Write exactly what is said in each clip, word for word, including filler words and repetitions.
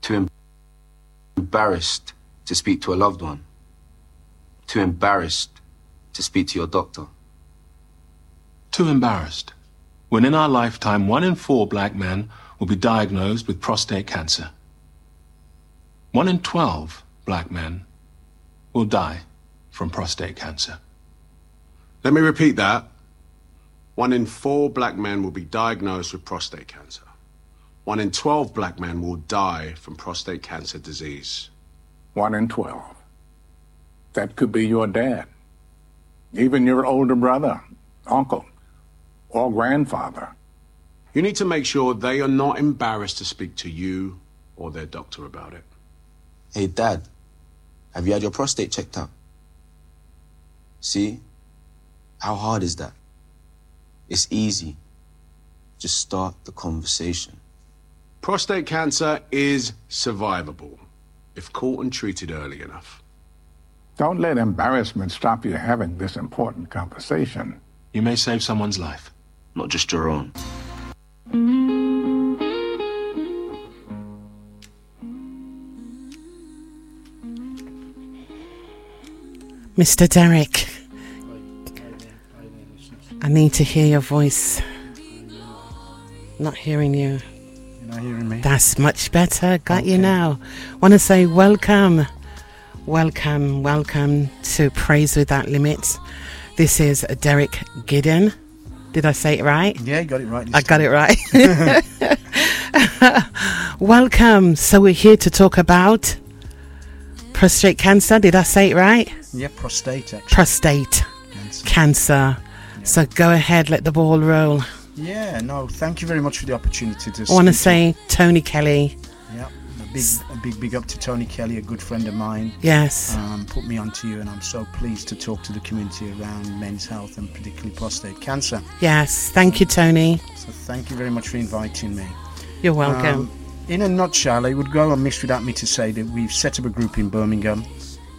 Too embarrassed to speak to a loved one. Too embarrassed to speak to your doctor. Too embarrassed. When in our lifetime, one in four black men will be diagnosed with prostate cancer. One in twelve black men will die from prostate cancer. Let me repeat that. One in four black men will be diagnosed with prostate cancer. One in twelve black men will die from prostate cancer disease. One in twelve. That could be your dad. Even your older brother, uncle, or grandfather. You need to make sure they are not embarrassed to speak to you or their doctor about it. Hey, Dad, have you had your prostate checked out? See? How hard is that? It's easy. Just start the conversation. Prostate cancer is survivable if caught and treated early enough. Don't let embarrassment stop you having this important conversation. You may save someone's life. Not just your own. Mister Derek, I need to hear your voice. Not hearing you. You're not hearing me? That's much better. Got Okay. you now. Want to say welcome. Welcome, welcome to Praise Without Limits. This is Derek Giddon. Did I say it right? Yeah, you got it right. I got it right. Welcome. So we're here to talk about prostate cancer. Did I say it right? Yeah, prostate actually. Prostate Cancer. cancer. Yeah. So go ahead, let the ball roll. Yeah, no, thank you very much for the opportunity to I want to speak say Tony Kelly. Yeah, a big, a big, big up to Tony Kelly, a good friend of mine. Yes. Um, put me onto you, and I'm so pleased to talk to the community around men's health and particularly prostate cancer. Yes. Thank you, Tony. So thank you very much for inviting me. You're welcome. Um, in a nutshell, it would go amiss without me to say that we've set up a group in Birmingham.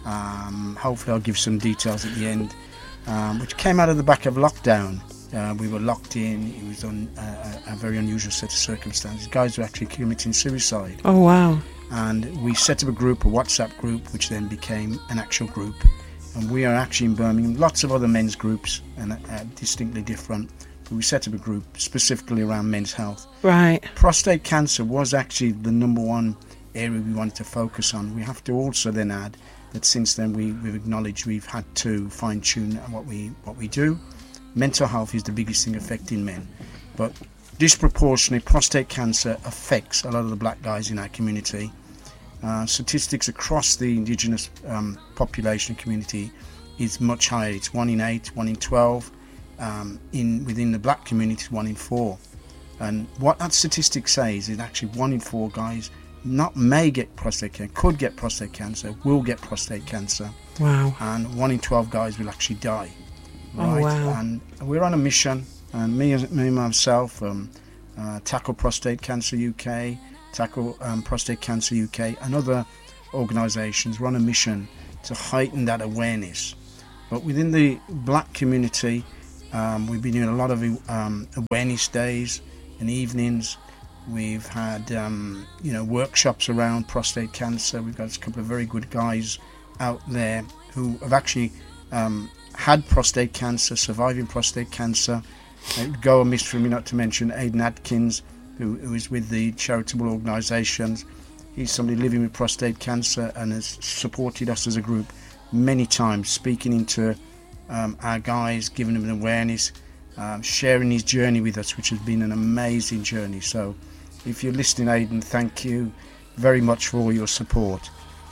Um, hopefully I'll give some details at the end, um, which came out of the back of lockdown. Uh, we were locked in. It was on uh, a very unusual set of circumstances. Guys were actually committing suicide. Oh, wow. And we set up a group, a WhatsApp group, which then became an actual group. And we are actually in Birmingham. Lots of other men's groups, and uh, distinctly different. But we set up a group specifically around men's health. Right. Prostate cancer was actually the number one area we wanted to focus on. We have to also then add that since then we, we've acknowledged we've had to fine-tune what we what we do. Mental health is the biggest thing affecting men, but disproportionately prostate cancer affects a lot of the black guys in our community. Uh, statistics across the indigenous um, population community is much higher. It's one in eight, one in twelve. Um, in within the black community, it's one in four. And what that statistic says is actually one in four guys not may get prostate cancer, could get prostate cancer, will get prostate cancer. Wow. And one in twelve guys will actually die. Oh, wow. And we're on a mission, and me, me myself, um, uh, Tackle Prostate Cancer U K, Tackle um, Prostate Cancer U K, and other organisations, we're on a mission to heighten that awareness. But within the black community, um, we've been doing a lot of um, awareness days and evenings. We've had um, you know workshops around prostate cancer. We've got a couple of very good guys out there who have actually um, had prostate cancer, surviving prostate cancer. It would go amiss for me not to mention Aidan Atkins, who, who is with the charitable organisations. He's somebody living with prostate cancer and has supported us as a group many times, speaking into um, our guys, giving them an awareness, um, sharing his journey with us, which has been an amazing journey. So if you're listening, Aidan, thank you very much for all your support.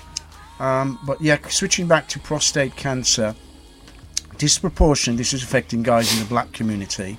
Um, but yeah, switching back to prostate cancer, disproportionately this is affecting guys in the black community,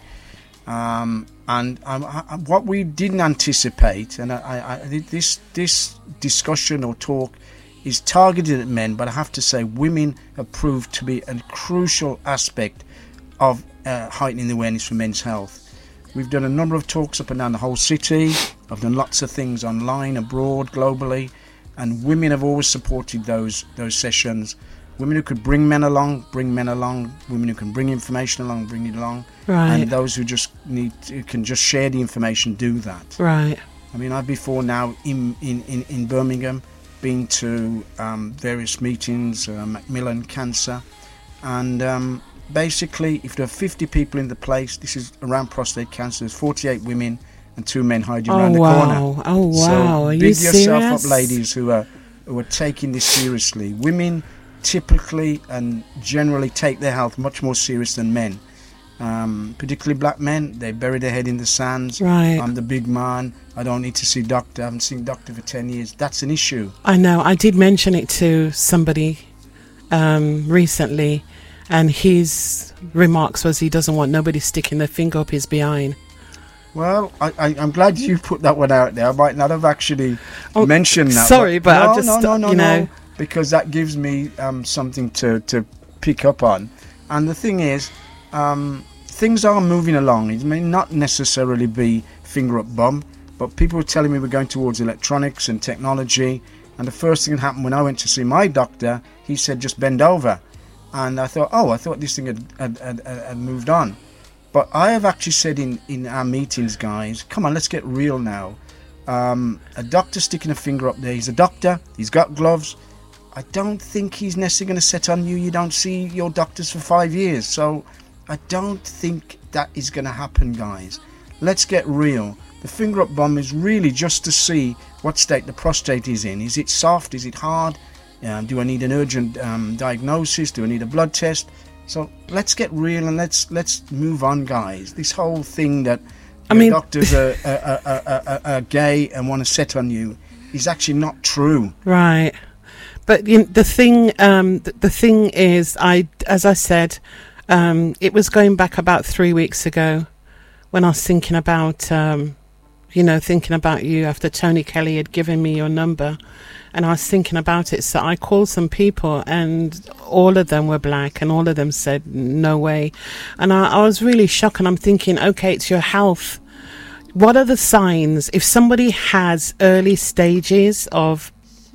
um, and um, I, what we didn't anticipate, and I, I, this this discussion or talk is targeted at men, but I have to say women have proved to be a crucial aspect of uh, heightening the awareness for men's health. We've done a number of talks up and down the whole city. I've done lots of things online, abroad, globally, and women have always supported those those sessions. Women who could bring men along, bring men along. Women who can bring information along, bring it along. Right. And those who just need, who can just share the information, do that. Right. I mean, I've before now in, in, in, in Birmingham been to um, various meetings, uh, Macmillan Cancer, and um, basically if there are fifty people in the place, this is around prostate cancer, there's forty-eight women and two men hiding oh, around the wow. corner. Oh, wow. So Are big you yourself serious? up, ladies who are, who are taking this seriously. Women typically and generally take their health much more serious than men. Um, particularly black men, they bury their head in the sands. Right. I'm the big man, I don't need to see doctor, I haven't seen doctor for ten years. That's an issue. I know. I did mention it to somebody um, recently, and his remarks was he doesn't want nobody sticking their finger up his behind. Well, I, I, I'm glad you put that one out there. I might not have actually Oh, mentioned that. sorry, but no, I've just, no, no, no, you know. no, because that gives me um, something to, to pick up on. And the thing is, um, things are moving along. It may not necessarily be finger up bum, but people were telling me we're going towards electronics and technology. And the first thing that happened when I went to see my doctor, he said, just bend over. And I thought, oh, I thought this thing had, had, had, had moved on. But I have actually said in, in our meetings, guys, come on, let's get real now. Um, a doctor sticking a finger up there, he's a doctor, he's got gloves. I don't think he's necessarily going to set on you. You don't see your doctors for five years. So I don't think that is going to happen, guys. Let's get real. The finger up bomb is really just to see what state the prostate is in. Is it soft? Is it hard? Um, do I need an urgent um, diagnosis? Do I need a blood test? So let's get real and let's let's move on, guys. This whole thing that I your mean, doctors are, are, are, are, are, are gay and want to set on you is actually not true. Right. But you know, the thing, um, the, the thing is, I, as I said, um, it was going back about three weeks ago when I was thinking about, um, you know, thinking about you after Tony Kelly had given me your number, and I was thinking about it. So I called some people, and all of them were black, and all of them said no way. And I, I was really shocked, and I'm thinking, okay, it's your health. What are the signs if somebody has early stages of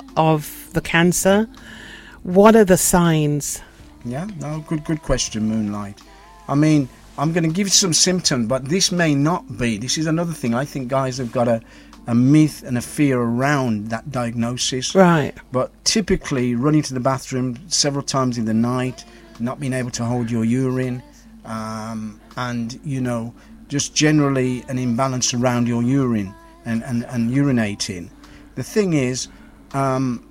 of the cancer? What are the signs? Yeah, no, good, good question, Moonlight. I mean, I'm going to give you some symptoms, but this may not be. This is another thing. I think guys have got a, a myth and a fear around that diagnosis. Right. But typically, running to the bathroom several times in the night, not being able to hold your urine, um, and, you know, just generally an imbalance around your urine and, and, and urinating. The thing is, um,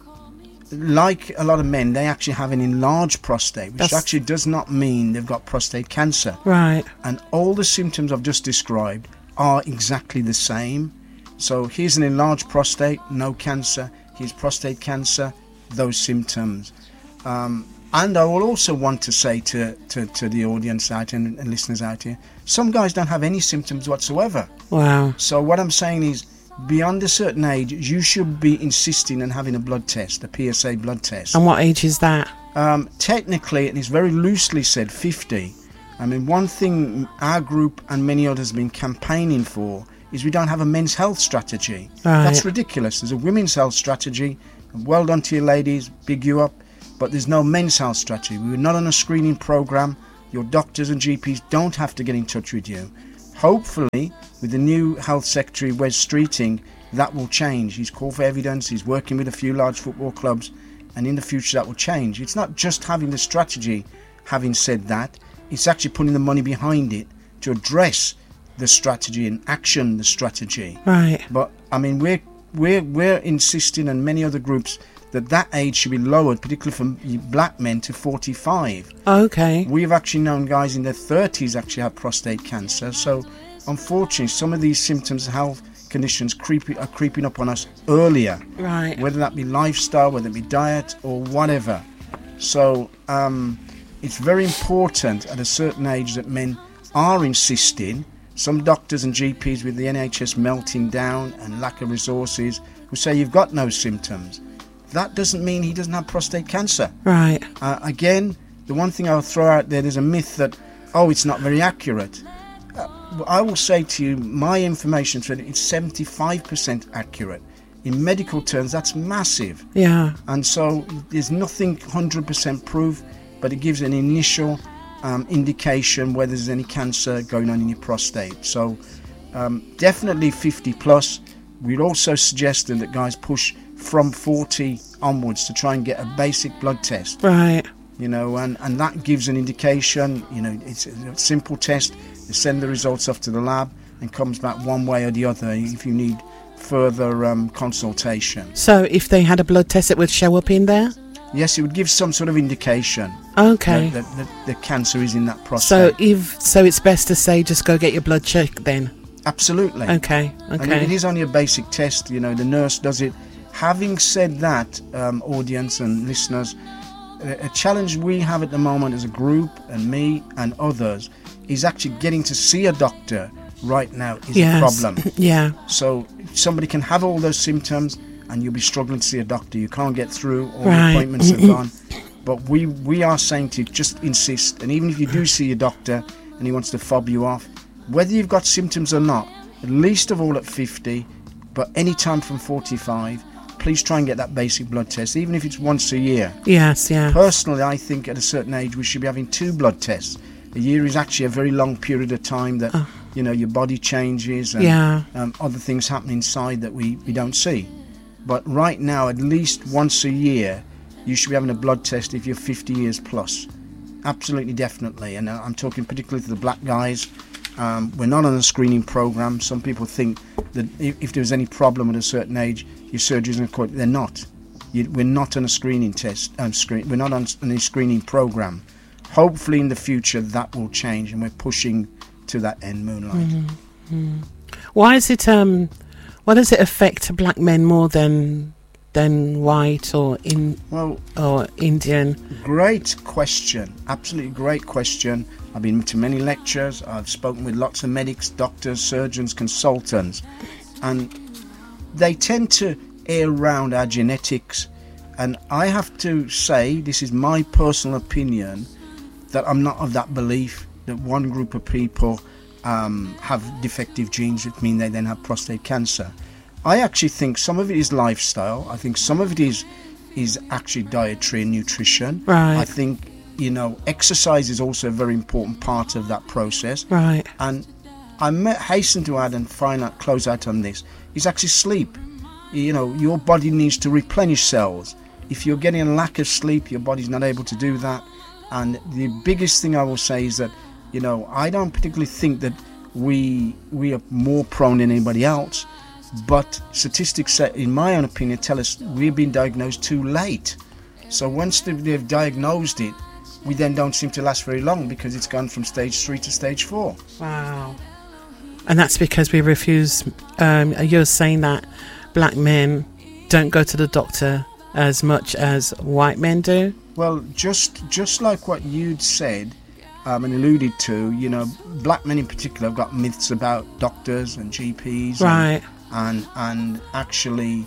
like a lot of men, they actually have an enlarged prostate, which That's... actually does not mean they've got prostate cancer. Right. And all the symptoms I've just described are exactly the same. So here's an enlarged prostate, no cancer. Here's prostate cancer, those symptoms. Um, and I will also want to say to, to, to the audience out and, and listeners out here, some guys don't have any symptoms whatsoever. Wow. So what I'm saying is, beyond a certain age, you should be insisting on having a blood test, a P S A blood test. And what age is that? Um, technically, and it's very loosely said, fifty. I mean, one thing our group and many others have been campaigning for is we don't have a men's health strategy. Right. That's ridiculous. There's a women's health strategy. Well done to you ladies, big you up. But there's no men's health strategy. We were not on a screening program. Your doctors and G Ps don't have to get in touch with you. Hopefully, with the new Health Secretary, Wes Streeting, that will change. He's called for evidence, he's working with a few large football clubs, and in the future that will change. It's not just having the strategy, having said that, it's actually putting the money behind it to address the strategy and action the strategy. Right. But, I mean, we're, we're, we're insisting, and many other groups, that that age should be lowered, particularly for black men, to forty-five. Okay. We've actually known guys in their thirties actually have prostate cancer. So, unfortunately, some of these symptoms and health conditions creepy, are creeping up on us earlier. Right. Whether that be lifestyle, whether it be diet, or whatever. So, um, it's very important at a certain age that men are insisting. Some doctors and G Ps with the N H S melting down and lack of resources who say you've got no symptoms. That doesn't mean he doesn't have prostate cancer. Right. Uh, again, the one thing I'll throw out there, there's a myth that, oh, it's not very accurate. Uh, I will say to you, my information said it's seventy-five percent accurate. In medical terms, that's massive. Yeah. And so there's nothing one hundred percent proof, but it gives an initial um, indication whether there's any cancer going on in your prostate. So um, definitely fifty plus. we're also suggesting that guys push from forty onwards to try and get a basic blood test. Right. You know, and, and that gives an indication. You know, it's a simple test. They send the results off to the lab and comes back one way or the other if you need further um, consultation. So if they had a blood test, it would show up in there? Yes, it would give some sort of indication. Okay. That, that, that the cancer is in that prostate. So if so, it's best to say just go get your blood checked then. Absolutely. Okay. And Okay. it is only a basic test. You know, the nurse does it. Having said that, um, audience and listeners, a, a challenge we have at the moment as a group, and me and others, is actually getting to see a doctor right now is Yes. a problem. Yeah. So somebody can have all those symptoms and you'll be struggling to see a doctor. You can't get through, all Right. the appointments are gone. But we, we are saying to just insist, and even if you do see your doctor and he wants to fob you off, whether you've got symptoms or not, at least of all at fifty, but any time from forty-five, please try and get that basic blood test, even if it's once a year. Yes, yeah. Personally, I think at a certain age we should be having two blood tests. A year is actually a very long period of time that, Oh. you know, your body changes and Yeah. um, other things happen inside that we, we don't see. But right now, at least once a year, you should be having a blood test if you're fifty years plus. Absolutely, definitely. And uh, I'm talking particularly to the black guys. Um, we're not on a screening program. Some people think that if, if there's any problem at a certain age, your surgery's going to quit. They're not. You, we're not on a screening test. Um, screen. We're not on any screening program. Hopefully, in the future, that will change, and we're pushing to that end. Moonlight. Mm-hmm. Why is it? Um, why does it affect black men more than than white or in Well, or Indian? great question. Absolutely great question. I've been to many lectures. I've spoken with lots of medics, doctors, surgeons, consultants, and they tend to air around our genetics. And I have to say, this is my personal opinion, that I'm not of that belief that one group of people um, have defective genes that mean they then have prostate cancer. I actually think some of it is lifestyle. I think some of it is is actually dietary and nutrition. Right. I think, you know, exercise is also a very important part of that process. Right. And I may hasten to add and find out, close out on this, is actually sleep. You know, your body needs to replenish cells. If you're getting a lack of sleep, your body's not able to do that. And the biggest thing I will say is that, you know, I don't particularly think that we we are more prone than anybody else, but statistics, in my own opinion, tell us we've been diagnosed too late. So once they've, they've diagnosed it, we then don't seem to last very long because it's gone from stage three to stage four. Wow. And that's because we refuse. Um, you're saying that black men don't go to the doctor as much as white men do? Well, just just like what you'd said um, and alluded to, you know, black men in particular have got myths about doctors and G Ps, Right. and and, and actually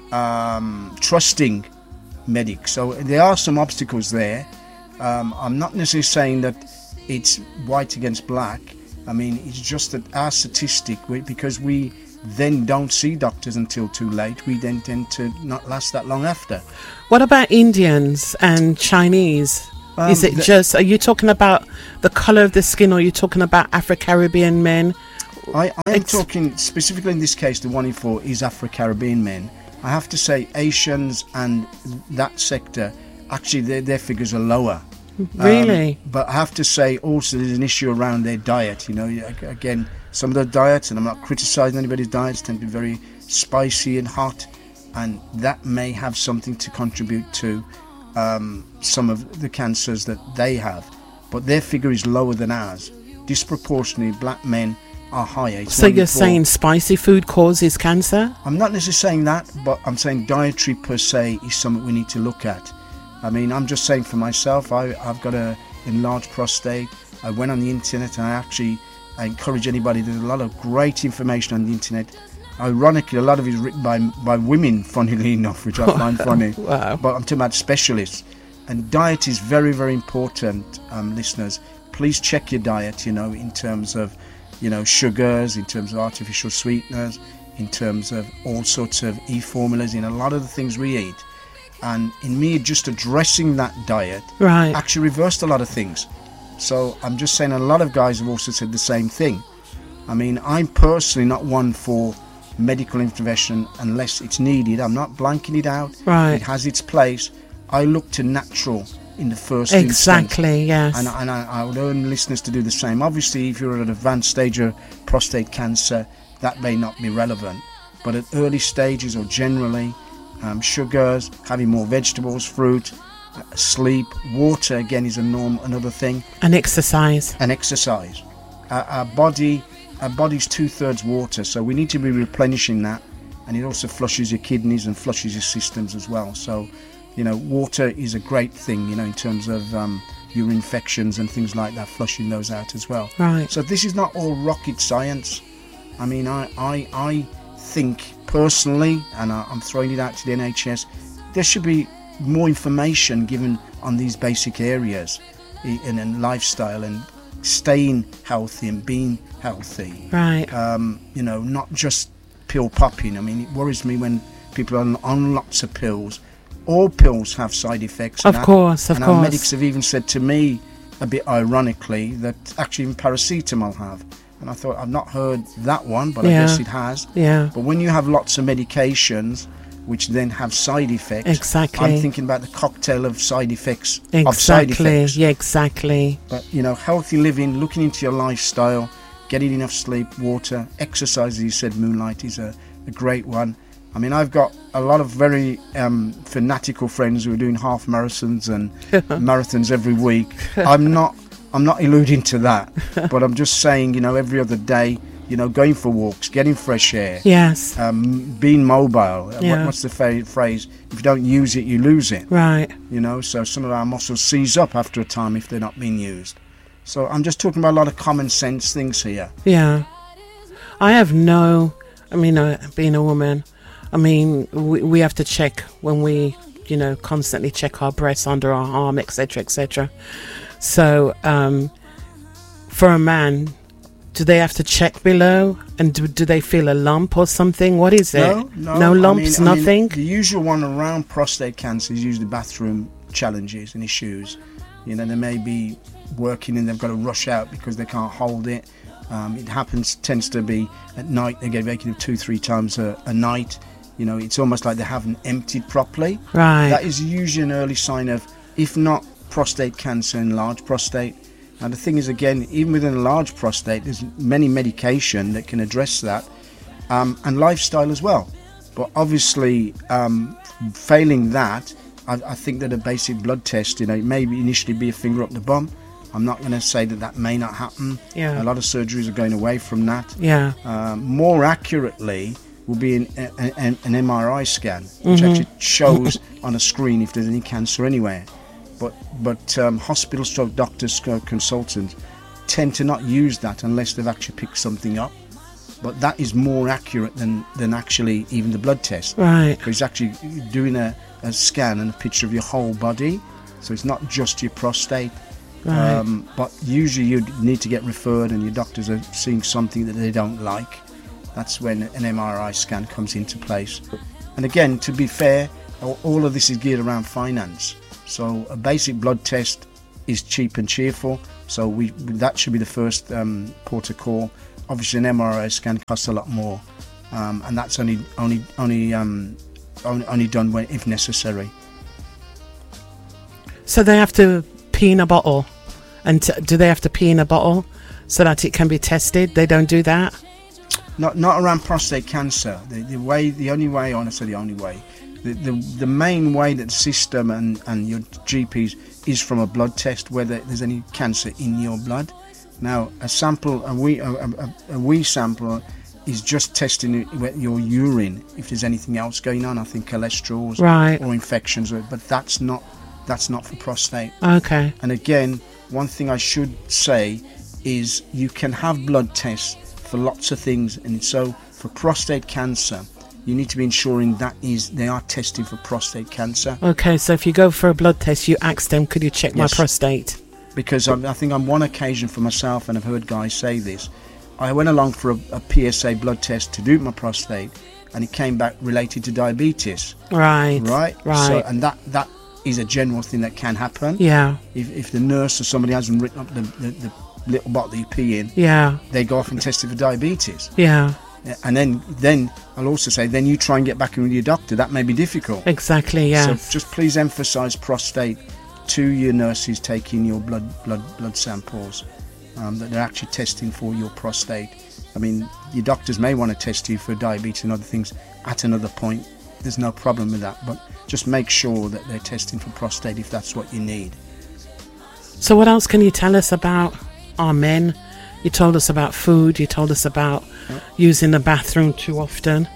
um, trusting medics. So there are some obstacles there. Um, I'm not necessarily saying that it's white against black. I mean, it's just that our statistic, we- because we then don't see doctors until too late, we then tend to not last that long after. What about Indians and Chinese? Um, Is it the- just, are you talking about the colour of the skin, or are you talking about Afro-Caribbean men? I, I am It's- talking specifically in this case, the one in four is Afro-Caribbean men. I have to say Asians and that sector, actually their, their figures are lower. Really? Um, but I have to say also there's an issue around their diet. You know, again, some of the diets, and I'm not criticising anybody's diets, tend to be very spicy and hot, and that may have something to contribute to um, some of the cancers that they have. But their figure is lower than ours. Disproportionately, black men are higher. It's So one in you're four. saying spicy food causes cancer? I'm not necessarily saying that, but I'm saying dietary per se is something we need to look at. I mean, I'm just saying for myself, I, I've got a enlarged prostate. I went on the internet and I actually I encourage anybody. There's a lot of great information on the internet. Ironically, a lot of it is written by by women, funnily enough, which I find funny. Wow. But I'm talking about specialists. And diet is very, very important, um, listeners. Please check your diet, you know, in terms of, you know, sugars, in terms of artificial sweeteners, in terms of all sorts of e-formulas in a lot of the things we eat. And in me just addressing that diet Right. actually reversed a lot of things. So I'm just saying a lot of guys have also said the same thing. I mean, I'm personally not one for medical intervention unless it's needed. I'm not blanking it out. Right. It has its place. I look to natural in the first exactly, instance. yes. And, and I, I would urge listeners to do the same. Obviously, if you're at an advanced stage of prostate cancer, that may not be relevant. But at early stages or generally, um, sugars, having more vegetables, fruit, uh, sleep, water again is a norm, another thing. And exercise. And exercise. Uh, our body, our body's two-thirds water, so we need to be replenishing that. And it also flushes your kidneys and flushes your systems as well. So, you know, water is a great thing, you know, in terms of um, your infections and things like that, flushing those out as well. Right. So this is not all rocket science. I mean, I, I, I think personally, and I, I'm throwing it out to the N H S, there should be more information given on these basic areas in, in lifestyle and staying healthy and being healthy. Right. Um, you know, not just pill popping. I mean, it worries me when people are on, on lots of pills. All pills have side effects. Of course, of and course. Our medics have even said to me, a bit ironically, that actually even paracetamol have. And I thought, I've not heard that one, but Yeah. I guess it has. Yeah. But when you have lots of medications, which then have side effects, Exactly. I'm thinking about the cocktail of side effects. Of side Exactly. effects. Yeah, exactly. But, you know, healthy living, looking into your lifestyle, getting enough sleep, water, exercise, as you said, Moonlight is a, a great one. I mean, I've got a lot of very um, fanatical friends who are doing half marathons and marathons every week. I'm not, I'm not alluding to that, but I'm just saying, you know, every other day, you know, going for walks, getting fresh air, Yes. um, being mobile. Uh, Yeah. What, what's the fa- phrase? If you don't use it, you lose it. Right. You know, so some of our muscles seize up after a time if they're not being used. So I'm just talking about a lot of common sense things here. Yeah. I have no, I mean, uh, being a woman, I mean, we, we have to check when we, you know, constantly check our breasts under our arm, et cetera, et cetera. So, um, for a man, do they have to check below? And do, do they feel a lump or something? What is it? No, no. No I lumps, mean- I mean, nothing? the usual one around prostate cancer is usually bathroom challenges and issues. You know, they may be working and they've got to rush out because they can't hold it. Um, it happens, tends to be at night. They get vacated two, three times a, a night. You know, it's almost like they haven't emptied properly. Right. That is usually an early sign of, if not prostate cancer, enlarged prostate. Now the thing is, again, even within a large prostate, there's many medication that can address that, um, and lifestyle as well. But obviously, um, failing that, I, I think that a basic blood test, you know, it may initially be a finger up the bum. I'm not going to say that that may not happen. Yeah. A lot of surgeries are going away from that. Yeah. Um, more accurately will be an, an, an M R I scan, which Mhm. actually shows on a screen if there's any cancer anywhere. But but um, hospital stroke doctors, stroke consultants tend to not use that unless they've actually picked something up. But that is more accurate than, than actually even the blood test. Right. Because it's actually doing a, a scan and a picture of your whole body. So it's not just your prostate. Right. Um, but usually you need to get referred and your doctors are seeing something that they don't like. That's when an M R I scan comes into place. And again, to be fair, all- all of this is geared around finance. So a basic blood test is cheap and cheerful. So we that should be the first um, port of call. Obviously, an M R I scan costs a lot more, um, and that's only only only um, only, only done when if necessary. So they have to pee in a bottle, and t- do they have to pee in a bottle so that it can be tested? They don't do that. Not not around prostate cancer. The, the way, the only way, I want to say the only way, the, the the main way that the system and, and your G Ps is from a blood test, whether there's any cancer in your blood. Now, a sample, a wee, a, a, a wee sample is just testing your urine if there's anything else going on. I think cholesterol Right. or infections, but that's not that's not for prostate. Okay. And again, one thing I should say is you can have blood tests for lots of things, and so for prostate cancer, you need to be ensuring that is they are testing for prostate cancer. Okay, so if you go for a blood test, you ask them, could you check my Yes. prostate? Because I, I think on one occasion for myself, and I've heard guys say this, I went along for a, a P S A blood test to do my prostate, and it came back related to diabetes. Right. Right. Right. So, and that that is a general thing that can happen. Yeah. If if the nurse or somebody hasn't written up the, the, the little bottle that you pee in, Yeah. they go off and test it for diabetes. Yeah. And then, then I'll also say, then you try and get back in with your doctor. That may be difficult. Exactly, yes. So just please emphasise prostate to your nurses taking your blood blood blood samples, um, that they're actually testing for your prostate. I mean, your doctors may want to test you for diabetes and other things at another point. There's no problem with that, but just make sure that they're testing for prostate if that's what you need. So what else can you tell us about our men? You told us about food, you told us about yeah. using the bathroom too often.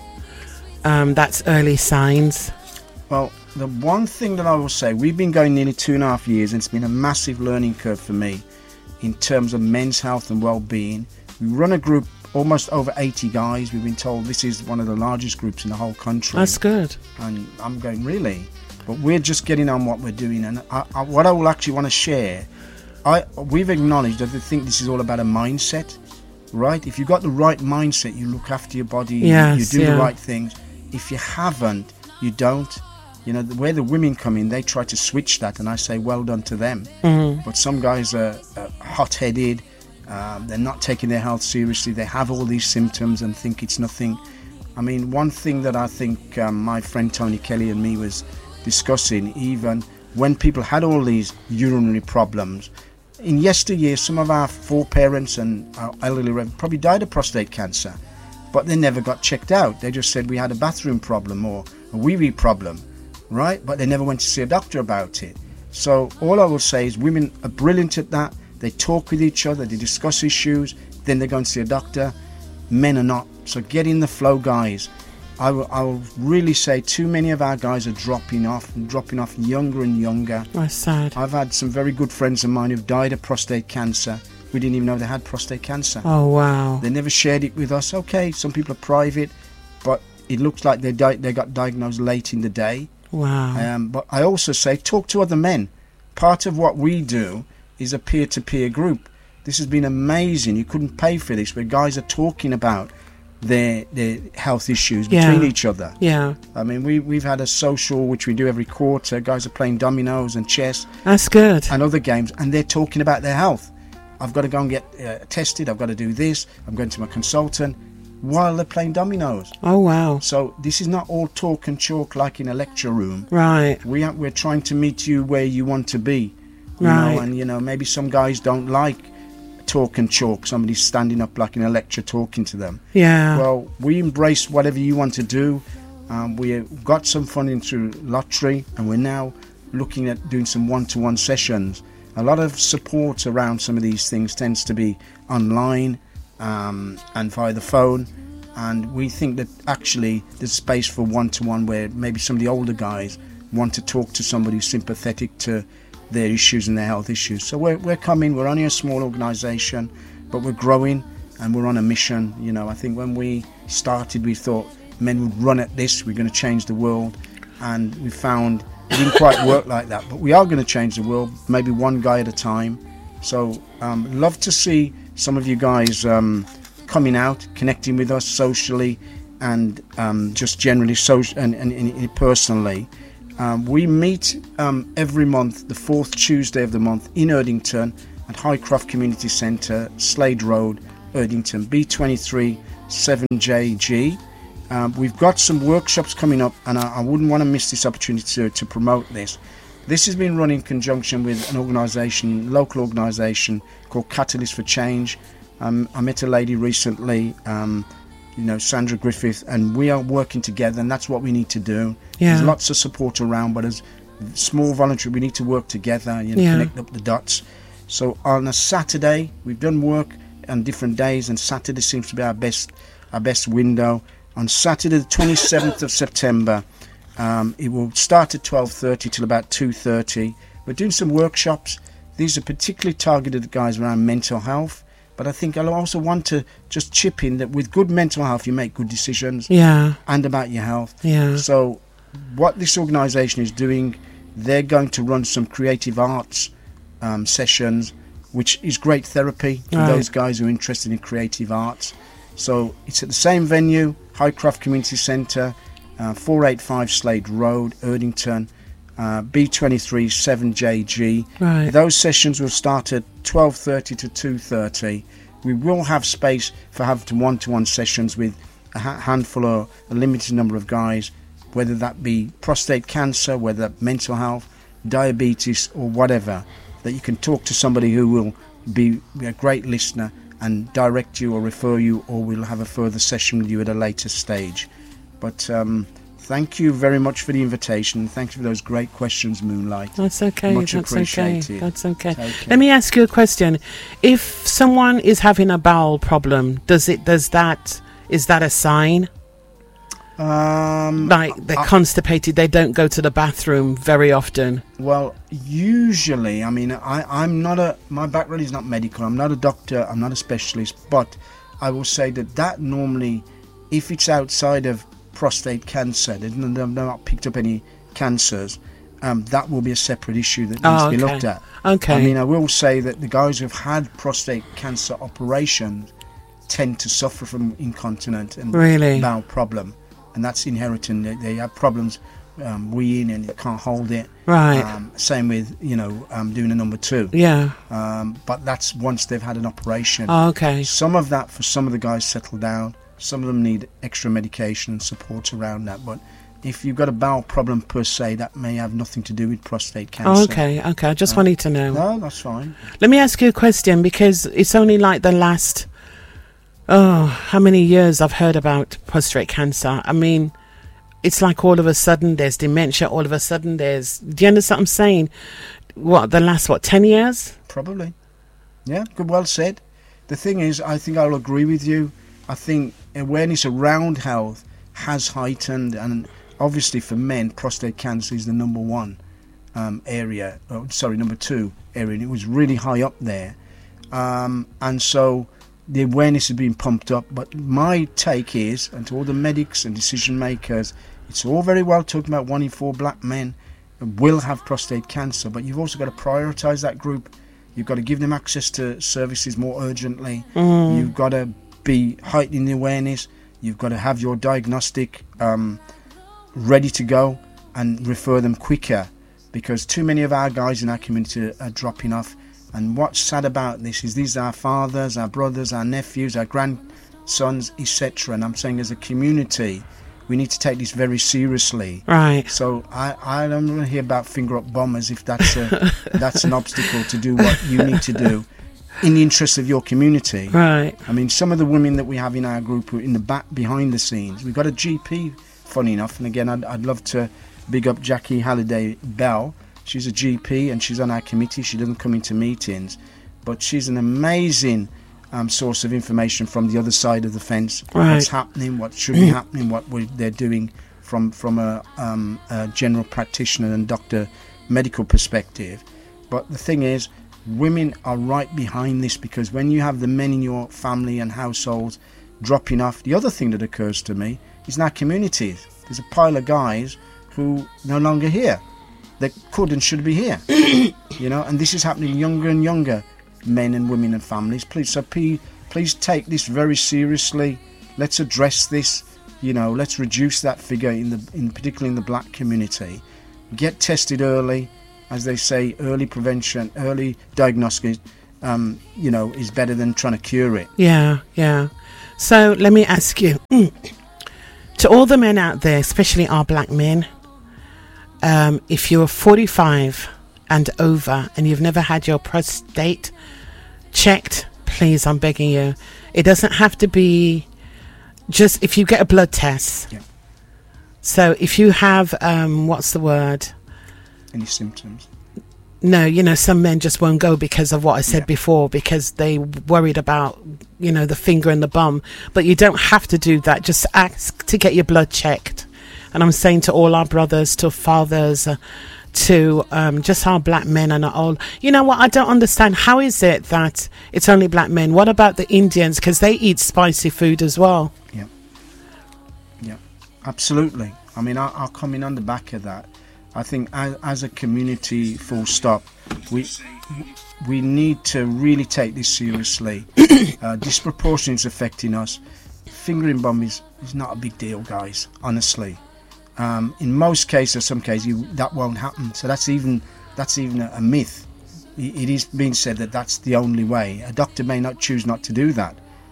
Um, that's early signs. Well, the one thing that I will say, we've been going nearly two and a half years, and it's been a massive learning curve for me in terms of men's health and well-being. We run a group, almost over eighty guys. We've been told this is one of the largest groups in the whole country. That's good. And I'm going, really? But we're just getting on what we're doing. And I, I, what I will actually want to share, I we've acknowledged that I think this is all about a mindset, right? If you've got the right mindset, you look after your body, yes, you do yeah. the right things. If you haven't, you don't. You know, where the women come in, they try to switch that, and I say, well done to them. Mm-hmm. But some guys are, are hot-headed, um, they're not taking their health seriously, they have all these symptoms and think it's nothing. I mean, one thing that I think um, my friend Tony Kelly and me was discussing, even when people had all these urinary problems, in yesteryear, some of our foreparents and our elderly probably died of prostate cancer, but they never got checked out. They just said we had a bathroom problem or a wee-wee problem. Right, but they never went to see a doctor about it. So all I will say is women are brilliant at that. They talk with each other, they discuss issues, then they go and see a doctor. Men are not. So get in the flow, guys. I will, I will really say too many of our guys are dropping off and dropping off younger and younger. That's sad. I've had some very good friends of mine who've died of prostate cancer. We didn't even know they had prostate cancer. Oh, wow. They never shared it with us. Okay, some people are private, but it looks like they di- they got diagnosed late in the day. Wow. Um, but I also say talk to other men. Part of what we do is a peer-to-peer group. This has been amazing. You couldn't pay for this, where guys are talking about their their health issues yeah. between each other. Yeah. I mean, we, we've had a social, which we do every quarter. Guys are playing dominoes and chess. That's good. And other games, and they're talking about their health. I've got to go and get uh, tested. I've got to do this. I'm going to my consultant. While they're playing dominoes. Oh, wow. So this is not all talk and chalk like in a lecture room. Right. We are, we're trying to meet you where you want to be. You right. know, and, you know, maybe some guys don't like talk and chalk. Somebody's standing up like in a lecture talking to them. Yeah. Well, we embrace whatever you want to do. Um, we got some funding through lottery, and we're now looking at doing some one-to-one sessions. A lot of support around some of these things tends to be online. Um, and via the phone, and we think that actually there's space for one-to-one where maybe some of the older guys want to talk to somebody who's sympathetic to their issues and their health issues. So we're, we're coming, we're only a small organisation, but we're growing and we're on a mission. You know, I think when we started we thought men would run at this, we're going to change the world, and we found it didn't quite work like that, but we are going to change the world, maybe one guy at a time. So um, love to see some of you guys um, coming out, connecting with us socially, and um, just generally social and, and, and personally. Um, we meet um, every month, the fourth Tuesday of the month, in Erdington at Highcroft Community Centre, Slade Road, Erdington, B twenty-three seven J G. Um, we've got some workshops coming up, and I, I wouldn't want to miss this opportunity to, to promote this. This has been run in conjunction with an organisation, local organisation called Catalyst for Change. Um, I met a lady recently, um, you know, Sandra Griffith, and we are working together, and that's what we need to do. Yeah. There's lots of support around, but as small voluntary, we need to work together, you know, yeah. connect up the dots. So on a Saturday, we've done work on different days, and Saturday seems to be our best, our best window. On Saturday, the twenty-seventh of September, Um, it will start at twelve thirty till about two thirty. We're doing some workshops. These are particularly targeted at guys around mental health. But I think I'll also want to just chip in that with good mental health, you make good decisions. Yeah. And about your health. Yeah. So what this organisation is doing, they're going to run some creative arts um, sessions, which is great therapy for right. those guys who are interested in creative arts. So it's at the same venue, Highcroft Community Centre, Uh, four eighty-five Slade Road, Erdington, uh, B twenty-three seven J G. Right. Those sessions will start at twelve thirty to two thirty. We will have space for having one-to-one sessions with a ha- handful or a limited number of guys, whether that be prostate cancer, whether mental health, diabetes, or whatever, that you can talk to somebody who will be a great listener and direct you or refer you, or we'll have a further session with you at a later stage. But um, thank you very much for the invitation. Thank you for those great questions, Moonlight. That's okay. Much That's appreciated. okay. That's okay. Okay. Let me ask you a question. If someone is having a bowel problem, does it does that is that a sign? Um, Like they're I- constipated, they don't go to the bathroom very often. Well, usually, I mean, I, I'm not a, my background is not medical, I'm not a doctor, I'm not a specialist, but I will say that that normally, if it's outside of prostate cancer, they've n- they've not picked up any cancers, um, that will be a separate issue that needs Oh, to be okay. looked at. Okay. I mean, I will say that the guys who've had prostate cancer operations tend to suffer from incontinence and Really? bowel problem, and that's inherited. They, they have problems um, weeing and they can't hold it. Right. Um, same with, you know, um, doing a number two. Yeah. Um, but that's once they've had an operation. Oh, okay. Some of that for some of the guys settle down. Some of them need extra medication and support around that. But if you've got a bowel problem per se, that may have nothing to do with prostate cancer. Oh, okay. Okay. I just Uh, wanted to know. No, that's fine. Let me ask you a question, because it's only like the last, oh, how many years I've heard about prostate cancer. I mean, it's like all of a sudden there's dementia, all of a sudden there's, do you understand what I'm saying? What, the last, what, ten years? Probably. Yeah, good, well said. The thing is, I think I'll agree with you. I think awareness around health has heightened, and obviously for men, prostate cancer is the number one um, area, oh, sorry, number two area, and it was really high up there. Um, and so the awareness has been pumped up. But my take is, and to all the medics and decision makers, it's all very well talking about one in four black men will have prostate cancer, but you've also got to prioritise that group. You've got to give them access to services more urgently. Mm. You've got to be heightening the awareness. You've got to have your diagnostic um, ready to go and refer them quicker, because too many of our guys in our community are dropping off. And what's sad about this is these are our fathers, our brothers, our nephews, our grandsons, et cetera. And I'm saying as a community, we need to take this very seriously. Right. So I, I don't want to hear about finger up bombers if that's a, that's an obstacle to do what you need to do in the interest of your community. Right. I mean, some of the women that we have in our group who are in the back, behind the scenes, we've got a G P, funny enough, and again, I'd, I'd love to big up Jackie Halliday Bell. She's a G P and she's on our committee. She doesn't come into meetings, but she's an amazing um, source of information from the other side of the fence. Right. What's happening, what should be happening, what we, they're doing from from a, um, a general practitioner and doctor medical perspective. But the thing is, women are right behind this, because when you have the men in your family and households dropping off, the other thing that occurs to me is in our communities, there's a pile of guys who no longer here that could and should be here. You know, and this is happening younger and younger men and women and families. Please, so please, please take this very seriously. Let's address this. You know, let's reduce that figure in the, in particularly in the black community. Get tested early, as they say. Early prevention, early diagnosis, um, you know, is better than trying to cure it. Yeah, yeah. So let me ask you, to all the men out there, especially our black men, um, if you're forty-five and over and you've never had your prostate checked, please, I'm begging you. It doesn't have to be just if you get a blood test. Yeah. So if you have, um, what's the word? Any symptoms? No, you know, some men just won't go because of what I said Yeah. before, because they worried about, you know, the finger and the bum. But you don't have to do that. Just ask to get your blood checked. And I'm saying to all our brothers, to fathers, uh, to um, just our black men and all. You know what? I don't understand. How is it that it's only black men? What about the Indians? Because they eat spicy food as well. Yeah. Yeah, absolutely. I mean, I, I'll come in on the back of that. I think as, as a community, full stop, we we need to really take this seriously. uh, disproportionate is affecting us. Fingering bomb is, is not a big deal, guys, honestly. Um, in most cases, some cases, you, that won't happen. So that's even that's even a, a myth. It, it is being said that that's the only way. A doctor may not choose not to do that,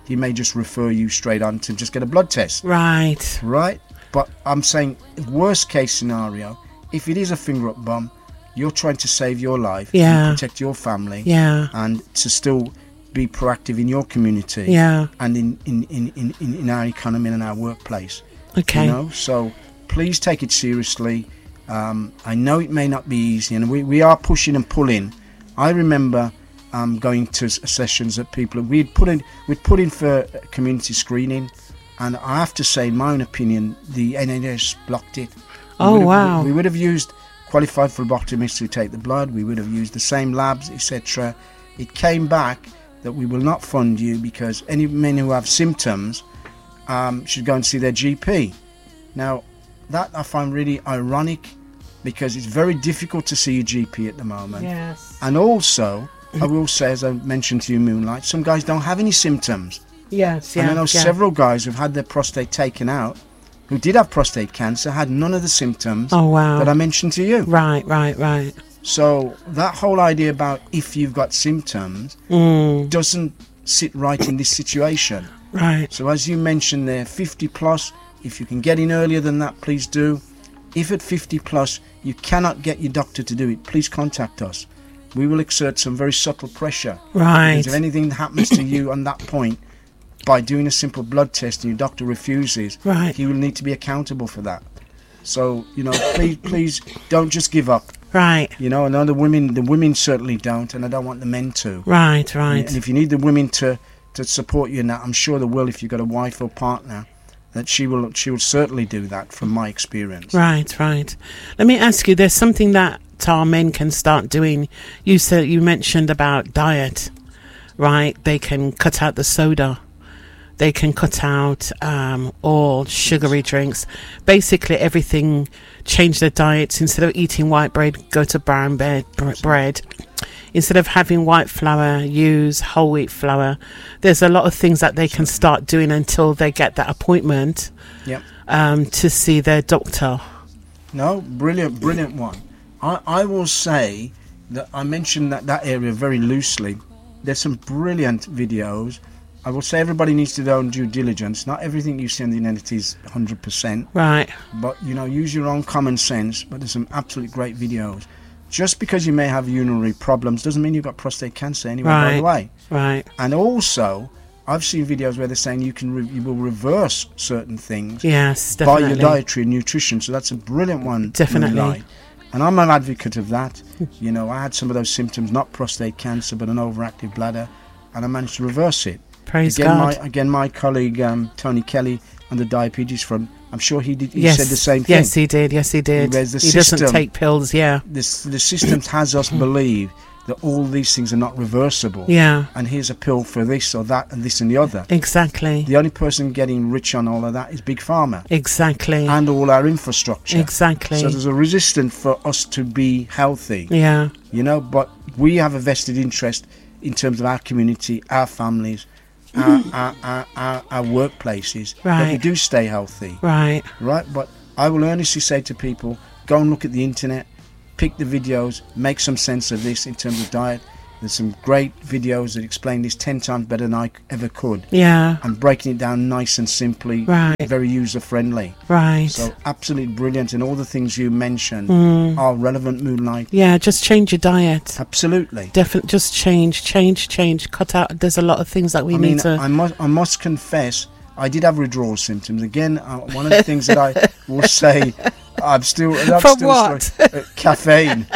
he may just refer you straight on to just get a blood test. Right. Right? But I'm saying, worst case scenario, if it is a finger up bum, you're trying to save your life, Yeah. and protect your family, Yeah. and to still be proactive in your community, Yeah. and in, in, in, in, in in our economy and in our workplace. Okay. You know, so please take it seriously. Um, I know it may not be easy, and we, we are pushing and pulling. I remember um, going to s- sessions that people we'd put in we'd put in for community screening, and I have to say, in my own opinion, the N H S blocked it. We Oh, would have- wow. We, we would have used qualified phlebotomists to take the blood. We would have used the same labs, et cetera. It came back that we will not fund you because any men who have symptoms um, should go and see their G P. Now, that I find really ironic because it's very difficult to see your G P at the moment. Yes. And also, I will say, as I mentioned to you, Moonlight, some guys don't have any symptoms. Yes. Yeah. And I know yeah. several guys who've had their prostate taken out, who did have prostate cancer, had none of the symptoms Oh wow. that I mentioned to you. Right. Right. Right. So that whole idea about if you've got symptoms Mm, doesn't sit right in this situation. right. So as you mentioned there, fifty plus, if you can get in earlier than that, please do. If at fifty plus you cannot get your doctor to do it, please contact us. We will exert some very subtle pressure. Right. Because if anything happens to you on that point, by doing a simple blood test and your doctor refuses, Right. he will need to be accountable for that. So, you know, please, please don't just give up. Right. You know, I know the women, the women certainly don't, and I don't want the men to. Right. And, Right. and if you need the women to, to support you in that, I'm sure they will if you've got a wife or partner, that she will she will certainly do that from my experience. Right, right. Let me ask you, there's something that our men can start doing. You said, you mentioned about diet, right? They can cut out the soda. They can cut out um, all sugary drinks. Basically everything, change their diets. Instead of eating white bread, go to brown bread. bread. Instead of having white flour, use whole wheat flour. There's a lot of things that they can start doing until they get that appointment Yep. um, to see their doctor. No, brilliant, brilliant one. I, I will say that I mentioned that, that area very loosely. There's some brilliant videos. I will say everybody needs to do their own due diligence. Not everything you see on the internet is one hundred percent. Right. But, you know, use your own common sense. But there's some absolutely great videos. Just because you may have urinary problems doesn't mean you've got prostate cancer anyway, by the way. Right. And also, I've seen videos where they're saying you can re- you will reverse certain things Yes, by definitely. your dietary and nutrition. So that's a brilliant one. Definitely. Moonlight. And I'm an advocate of that. You know, I had some of those symptoms, not prostate cancer, but an overactive bladder, and I managed to reverse it. Praise again, God. My, again, my colleague um, Tony Kelly on the diabetes front, I'm sure he did. He yes. said the same thing. Yes, he did. Yes, he did. Whereas the he doesn't system- take pills. Yeah. This, the system has us believe that all these things are not reversible. Yeah. And here's a pill for this or that and this and the other. Exactly. The only person getting rich on all of that is Big Pharma Exactly. and all our infrastructure. Exactly. So there's a resistance for us to be healthy, yeah. you know, but we have a vested interest in terms of our community, our families, our, our, our, our, our workplaces, that we Right. do stay healthy, Right. right? But I will earnestly say to people, go and look at the internet, pick the videos, make some sense of this in terms of diet. There's some great videos that explain this ten times better than I ever could. Yeah. And breaking it down nice and simply, Right. very user-friendly. Right. So absolutely brilliant, and all the things you mentioned Mm. are relevant, Moonlight. Yeah. Just change your diet. Absolutely. Definitely. Just change, change, change. Cut out. There's a lot of things that we I need mean, to. I must, I must confess, I did have withdrawal symptoms. Again, uh, one of the things that I will say, I'm still... I'm From still what? struggling- uh, caffeine.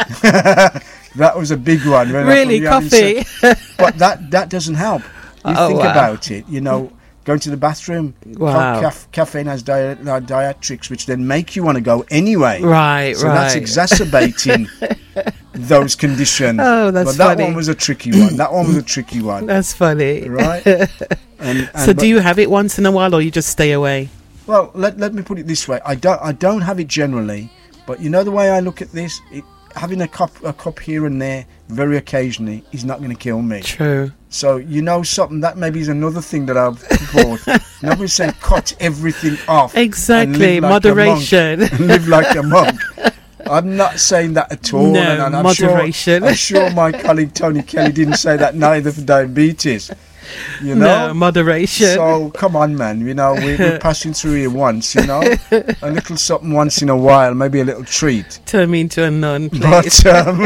That was a big one. when I Really, probably hadn't coffee. said- But that, that doesn't help. You Oh, think wow. about it, you know, going to the bathroom, ca- Wow. caf- caffeine has diet, uh, diatrics, which then make you want to go anyway. Right. So right. that's exacerbating those conditions. Oh, that's But that funny. one was a tricky one. That one was a tricky one. That's funny. Right? And, and So, but- do you have it once in a while, or you just stay away? Well, let, let me put it this way. I don't I don't have it generally, but you know the way I look at this, it, having a cup a cup here and there very occasionally is not going to kill me. True. So you know something that maybe is another thing that I've bought. Nobody's saying cut everything off. and Exactly. live like a monk. Moderation. And live like a monk. I'm not saying that at all. No, and I'm moderation. Sure, I'm sure my colleague Tony Kelly didn't say that neither for diabetes. You know, no, moderation. So come on, man. You know, we, we're passing through here once. You know, a little something once in a while, maybe a little treat. Turn me into a nun, please. But um,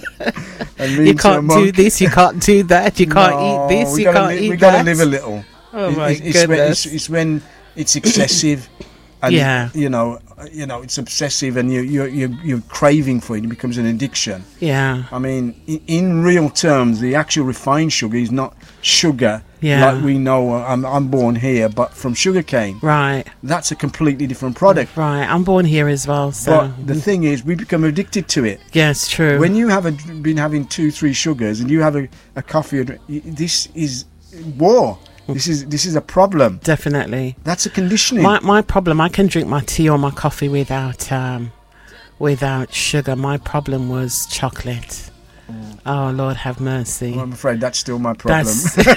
and me you into a can't monk. do this. You can't do that. You can't No, eat this. we You gotta can't li- eat we that. gotta live a little. Oh It- my it's, it's when, goodness! it's, it's when it's excessive, and Yeah. you know, you know, it's obsessive, and you you you you're craving for it. It becomes an addiction. yeah, I mean, in, in real terms, the actual refined sugar is not sugar Yeah. like we know. uh, I'm I'm born here, but from sugarcane, right, that's a completely different product. right. I'm born here as well, so But the thing is, we become addicted to it. yeah, it's true. When you have a, been having two, three sugars, and you have a, a coffee, a drink, y- this is war. This is this is a problem. Definitely. That's a conditioning. My my problem. I can drink my tea or my coffee without um, without sugar. My problem was chocolate. Oh Lord, have mercy. Well, I'm afraid that's still my problem.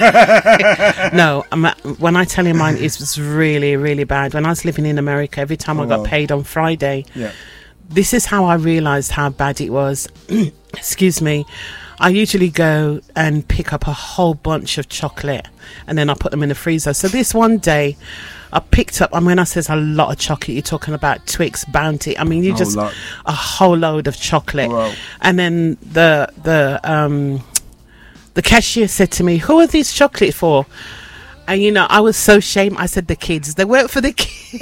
That's no. I'm, when I tell you mine, it was really, really bad. When I was living in America, every time I Oh, got wow. paid on Friday, Yeah. this is how I realised how bad it was. Excuse me. I usually go and pick up a whole bunch of chocolate and then I put them in the freezer. So this one day, I picked up, I mean, when I says a lot of chocolate, you're talking about Twix, Bounty. I mean, you Whole just lot. a whole load of chocolate. Wow. And then the the um the cashier said to me, "Who are these chocolate for?" And you know, I was so ashamed. I said, "The kids. They work for the kids."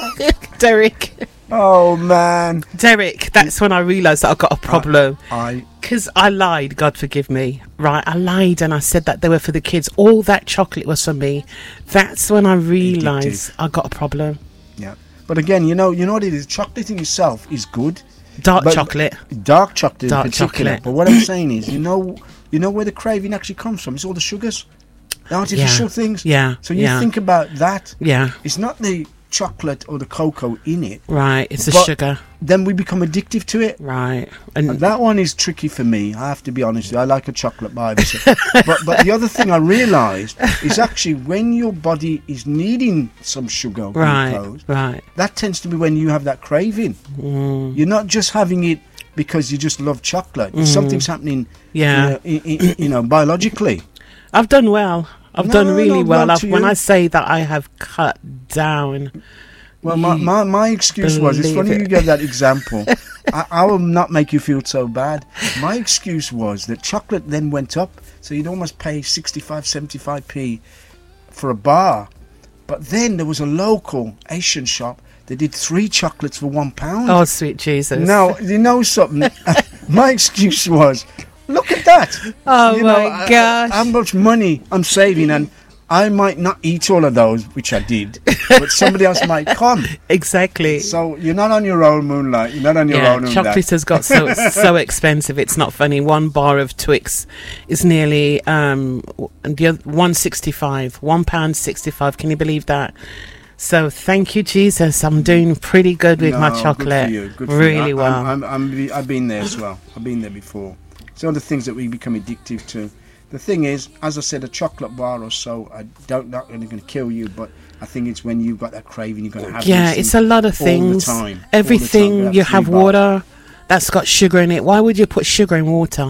Derek, Oh man, Derek. That's when I realised that I got a problem. I Because I lied, God forgive me, right? I lied and I said that they were for the kids. All that chocolate was for me. That's when I realised I got a problem. yeah. But again, you know, you know what it is. Chocolate in itself is good. Dark But- chocolate. Dark chocolate Dark in particular. chocolate. But what I'm saying is, you know, you know where the craving actually comes from. It's all the sugars, the artificial Yeah. things. Yeah, So you yeah. think about that. Yeah, It's not the chocolate or the cocoa in it. right. It's the But- sugar. Then we become addictive to it. Right. And And that one is tricky for me. I have to be honest with you. I like a chocolate bar. but but the other thing I realised is actually when your body is needing some sugar, right, glucose, right. that tends to be when you have that craving. Mm. You're not just having it because you just love chocolate. Something's happening, Yeah. you know, i- i- you know, biologically. I've done well. I've No, done really no, well. well I've, to when you. I say that I have cut down. Well, my, You my, my excuse was, it's believe funny it. you gave that example. I, I will not make you feel so bad. My excuse was that chocolate then went up, so you'd almost pay sixty-five, seventy-five p for a bar. But then there was a local Asian shop that did three chocolates for one pound. Oh, sweet Jesus. Now, you know something? My excuse was, look at that. Oh, You my know, uh, gosh. How much money I'm saving, and I might not eat all of those, which I did, but somebody else might come. Exactly. So you're not on your own, Moonlight. You're not on your Yeah, own. on chocolate that. has got so so expensive. It's not funny. One bar of Twix is nearly um w- the oth- one sixty five, one pound sixty five. Can you believe that? So thank you, Jesus. I'm doing pretty good with my No, chocolate. Good for you. Good for really you. I, well. I'm, I'm, I'm, I've been there as well. I've been there before. It's one of the things that we become addictive to. The thing is, as I said, a chocolate bar or so, I don't not really going to kill you, but I think it's when you've got that craving, you're going to have. yeah, this it's a lot of all the things. time. All the time. Everything You'll you three have bars. water that's got sugar in it. Why would you put sugar in water?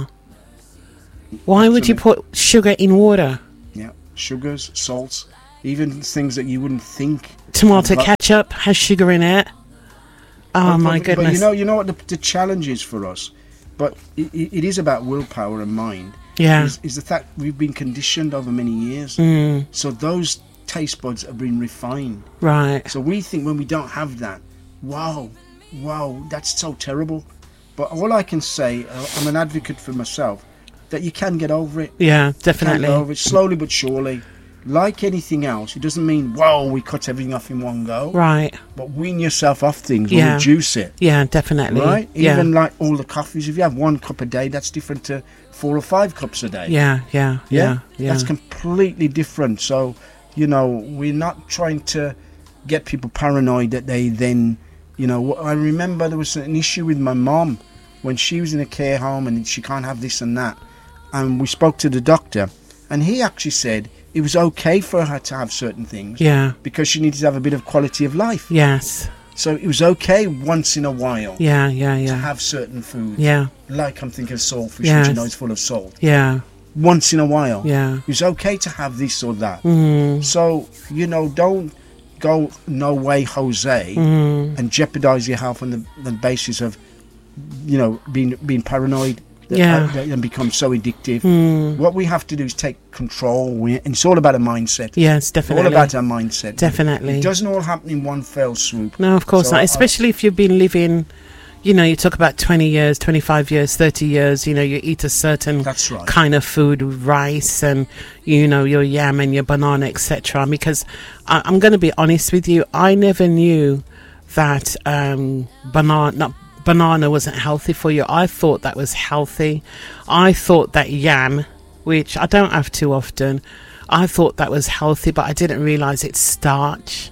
Why would you Absolutely. put sugar in water? Yeah, sugars, salts, even things that you wouldn't think. Tomato But- ketchup has sugar in it. Oh But- my but, goodness. But you know, you know what the, the challenge is for us. But it, it it is about willpower and mind. yeah. Is, is the fact we've been conditioned over many years. Mm, So those taste buds have been refined. right. So we think when we don't have that, wow, wow, that's so terrible. But all I can say, uh, I'm an advocate for myself, that you can get over it. Yeah, You can definitely. get over it slowly but surely. Like anything else, it doesn't mean, whoa, we cut everything off in one go. Right. But wean yourself off things, Yeah. reduce it. Yeah, definitely. Right? Yeah. Even like all the coffees, if you have one cup a day, that's different to four or five cups a day. yeah, yeah, yeah, yeah. That's completely different. So, you know, we're not trying to get people paranoid that they then, you know, I remember there was an issue with my mom when she was in a care home and she can't have this and that. And we spoke to the doctor and he actually said it was okay for her to have certain things yeah. because she needed to have a bit of quality of life. Yes. So it was okay once in a while Yeah, yeah, to yeah. have certain foods. Yeah, Like I'm thinking of saltfish, Yes. which you know is full of salt. yeah. once in a while. Yeah. It's okay to have this or that. Mm. So, you know, don't go no way Jose Mm. and jeopardize your health on the, the basis of, you know, being being paranoid. That, Yeah. uh, that- and become so addictive. Mm. What we have to do is take control. We, and it's all about a mindset. Yes, It's definitely. all about our mindset. Definitely. It doesn't all happen in one fell swoop. No, of course So not. I- Especially if you've been living, you know, you talk about twenty years, twenty-five years, thirty years, you know, you eat a certain That's right. kind of food, rice and, you know, your yam and your banana, et cetera. Because I, I'm going to be honest with you, I never knew that um, banana, not banana wasn't healthy for you. I thought that was healthy. I thought that yam, which I don't have too often, I thought that was healthy, but I didn't realise it's starch.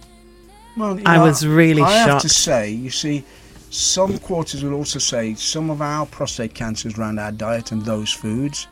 Well, you I know, was really I have shocked. to say, you see, some quarters will also say some of our prostate cancers around our diet and those foods.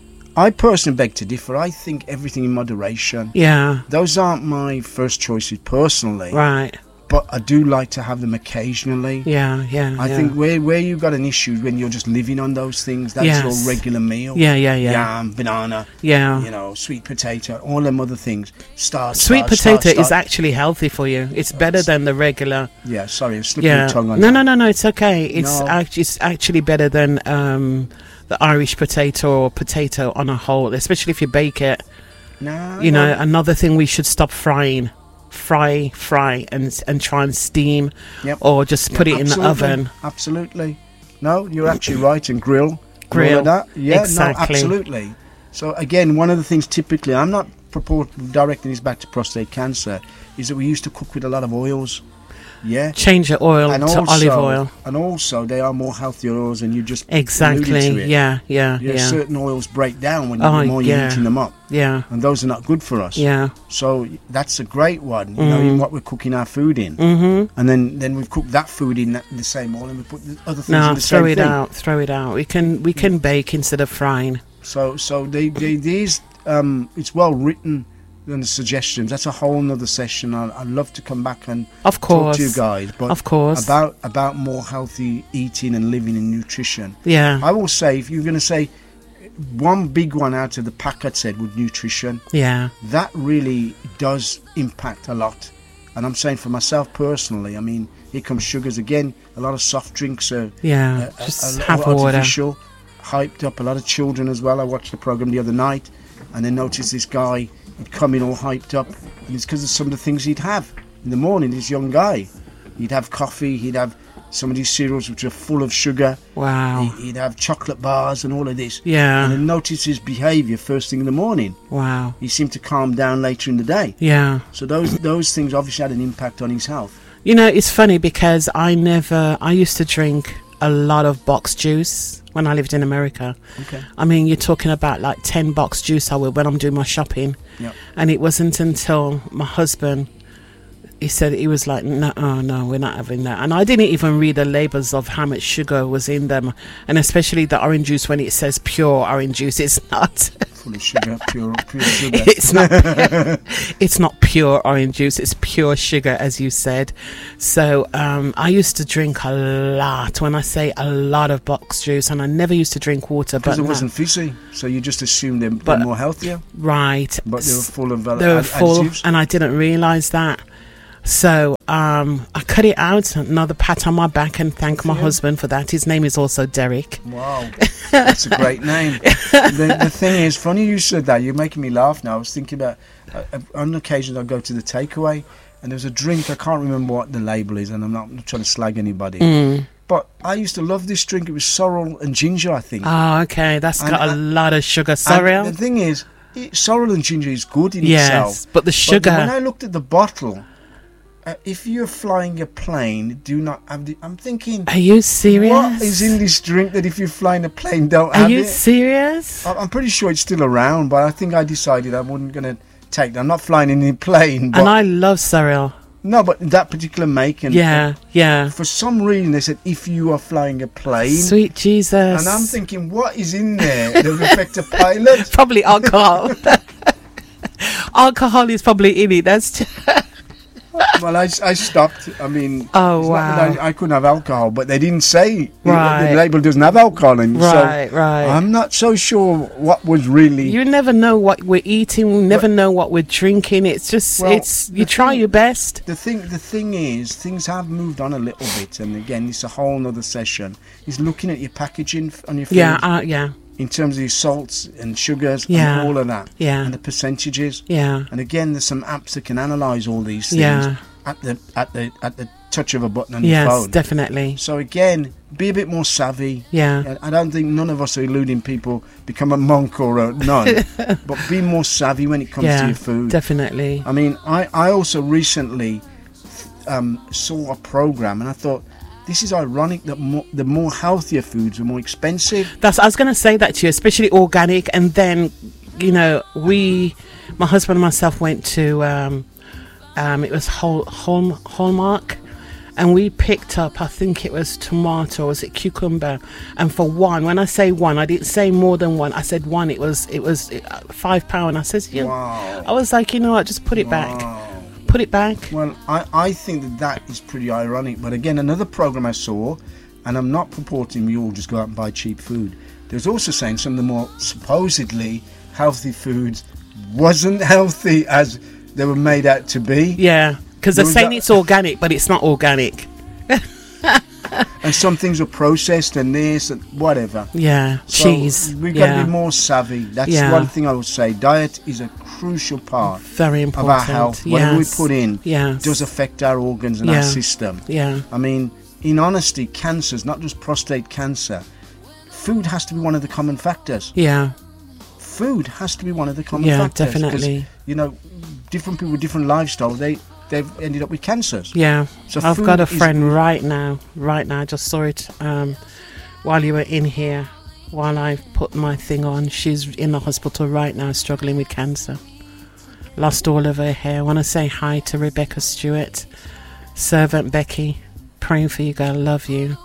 I personally beg to differ. I think everything in moderation. Yeah, Those aren't my first choices personally, right. but I do like to have them occasionally. Yeah, yeah. I yeah. think where where you've got an issue is when you're just living on those things. That's Yes. your regular meal. Yeah, yeah, yeah. Yam, banana, Yeah. you know, sweet potato, all them other things. Starch, Sweet starch, potato starch, is starch. actually healthy for you. It's better than the regular. Yeah, sorry, I'm slipping Yeah. the tongue on No, that. no, no, no. It's okay. It's No. actually it's actually better than um, the Irish potato or potato on a whole, especially if you bake it. No, You know, no. another thing we should stop frying. Fry, fry, and and try and steam, Yep. or just put it in the Absolutely, oven. Absolutely. No, you're actually right. And grill. and all Grill. of that. Yeah, Exactly. no, absolutely. So again, one of the things typically, I'm not purport directing this back to prostate cancer, is that we used to cook with a lot of oils. Yeah. Change your oil And to also, olive oil. and also they are more healthier oils, and you just alluded to Exactly. it. Yeah, yeah, Yeah, yeah, certain oils break down when Oh, the more yeah. you're eating them up, yeah, and those are not good for us. yeah. So that's a great one. You know, in what we're cooking our food in, Mm-hmm. and then then we've cooked that food in that, the same oil, and we put the other things in No, the throw same it thing. out. Throw it out. We can we can bake instead of frying. So so they, they these um, it's well written. And the suggestions, that's a whole nother session. I, I'd love to come back and Of talk course. to you guys, but Of course. about about more healthy eating and living and nutrition. Yeah. I will say, if you're going to say one big one out of the pack, I'd said with nutrition, Yeah. that really does impact a lot. And I'm saying for myself personally, I mean, here comes sugars again. A lot of soft drinks are Yeah. uh, Just uh, have water. artificial, hyped up. A lot of children as well. I watched the program the other night, and then noticed this guy. He'd come in all hyped up, and it's because of some of the things he'd have in the morning. This young guy, he'd have coffee. He'd have some of these cereals which are full of sugar. Wow. He, he'd have chocolate bars and all of this. And Yeah. then notice his behaviour first thing in the morning. Wow. He seemed to calm down later in the day. Yeah. So those those things obviously had an impact on his health. You know, it's funny because I never. I used to drink a lot of box juice when I lived in America. Okay. I mean, you're talking about like ten box juice I will when I'm doing my shopping. Yeah. And it wasn't until my husband, he said, he was like, no, oh, no, we're not having that. And I didn't even read the labels of how much sugar was in them. And especially the orange juice, when it says pure orange juice, it's not. Full of sugar, pure pure sugar. It's not. It's not pure orange juice. It's pure sugar, as you said. So um, I used to drink a lot. When I say a lot of box juice, and I never used to drink water, Because but it now- wasn't fizzy, so you just assumed they're, But- they're more healthier, right. but they were full of uh, They were add- full, additives. and I didn't realise that. So um, I cut it out. Another pat on my back, and thank my you. husband for that. His name is also Derek. Wow, that's a great name. the, the thing is, funny you said that. You're making me laugh now. I was thinking about uh, uh, on occasion I go to the takeaway, and there's a drink. I can't remember what the label is, and I'm not, I'm not trying to slag anybody. Mm. But I used to love this drink. It was sorrel and ginger, I think. Oh, okay. That's And- got a and- lot of sugar. And Sorry. the thing is, it, sorrel and ginger is good in Yes, itself. but the sugar. But when I looked at the bottle, uh, if you're flying a plane, do not have the. I'm thinking, Are you serious? what is in this drink that if you're flying a plane, don't Are have you it? serious? I- I'm pretty sure it's still around, but I think I decided I wasn't going to take that. I'm not flying in a plane, but And I love cereal. no, but that particular make and Yeah, yeah. For some reason, they said if you are flying a plane, Sweet Jesus. and I'm thinking, what is in there that will affect a pilot? Probably alcohol. Alcohol is probably in it. That's just Well, I, I stopped. I mean, Oh, it's not wow. that I, I couldn't have alcohol, but they didn't say Right. the label doesn't have alcohol in. Right, so right. I'm not so sure what was really. You never know what we're eating. We never know what we're drinking. It's just, Well, it's you the try thing- your best. The thing, the thing is, things have moved on a little bit, and again, it's a whole nother session. Is looking at your packaging f- on your food Yeah, uh, yeah, in terms of your salts and sugars Yeah. and all of that, Yeah. and the percentages. yeah, And again, there's some apps that can analyse all these things Yeah. at the at the at the touch of a button on your yes, phone. definitely. So again, be a bit more savvy. Yeah, And I don't think none of us are eluding people become a monk or a nun, but be more savvy when it comes to yeah, your food. definitely. I mean, I, I also recently um, saw a program, and I thought this is ironic that more, the more healthier foods are more expensive. That's I was going to say that to you, especially organic. And then, you know, we, my husband and myself, went to um, um, it was Hall, Hall, Hallmark, and we picked up, I think it was tomato, or was it cucumber? And for one, when I say one, I didn't say more than one. I said one. It was it was uh, five pound. I said, you know, Wow. I was like, you know what, just put it back, Wow. put it back. Well, I, I think that that is pretty ironic. But again, another program I saw, and I'm not purporting you all just go out and buy cheap food. There's also saying some of the more supposedly healthy foods wasn't healthy as they were made out to be. Yeah, because There they're was saying that- it's organic, but it's not organic. And some things are processed and this and whatever. Yeah, So cheese. We've got yeah. to be more savvy. That's Yeah. one thing I would say. Diet is a crucial part Very of important. our health. Whatever yes. we put in yes. does affect our organs and Yeah. our system. Yeah, I mean, in honesty, cancers, not just prostate cancer, food has to be one of the common factors. yeah, Food has to be one of the common yeah, factors. 'cause, definitely. you know, different people with different lifestyles, they, they've ended up with cancers. Yeah, So I've food got a is- friend right now. Right now, I just saw it um, while you were in here. While I put my thing on, she's in the hospital right now, struggling with cancer. Lost all of her hair. I want to say hi to Rebecca Stewart, servant Becky. Praying for you, girl. Love you.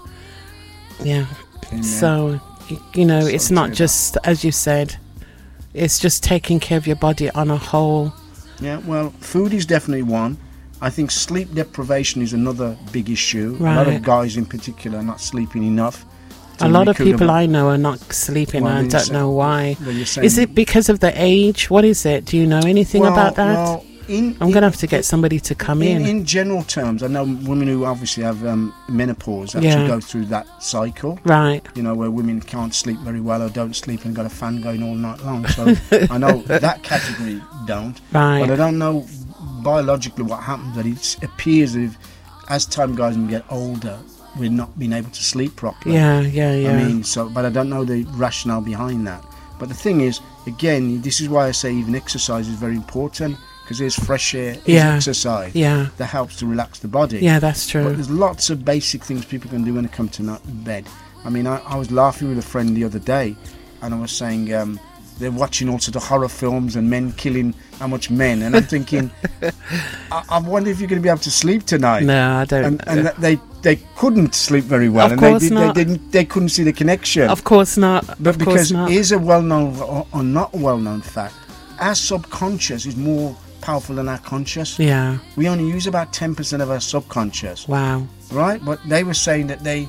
Yeah. Amen. So, y- you know, Sorry it's to not hear just as you said. It's just taking care of your body on a whole. Yeah, well, food is definitely one. I think sleep deprivation is another big issue. A lot Right. of guys in particular are not sleeping enough. to A lot of recoup people them. I know are not sleeping. Well, I you don't say- know why. Well, you're saying- Is it because of the age? What is it? Do you know anything Well, about that? well, in, I'm in- going to have to get somebody to come in, in. in general terms, I know women who obviously have um, menopause actually Yeah. go through that cycle. Right. You know, where women can't sleep very well or don't sleep and got a fan going all night long. So I know that category don't. Right. But I don't know biologically what happens. But it appears if, as time goes and we get older, we're not being able to sleep properly. Yeah, yeah, yeah. I mean, so, but I don't know the rationale behind that. But the thing is, again, this is why I say even exercise is very important, because there's fresh air, is Yeah. exercise yeah. that helps to relax the body. Yeah, that's But true. there's lots of basic things people can do when they come to night bed. I mean, I, I was laughing with a friend the other day, and I was saying um, they're watching all sorts of horror films and men killing how much men, and I'm thinking, I, I wonder if you're going to be able to sleep tonight. No, I don't. And, and that they they couldn't sleep very well, Of and course they, did, not. they didn't they couldn't see the connection. Of course not. But of because course not. here's a well-known or, or not a well-known fact, our subconscious is more powerful than our conscious. Yeah. We only use about ten percent of our subconscious, Wow. right? But they were saying that they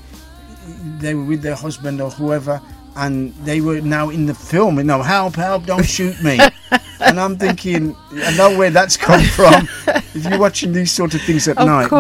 they were with their husband or whoever, and they were now in the film, you know, help, help, don't shoot me. And I'm thinking, I know where that's come from. If you're watching these sort of things at Of night, course.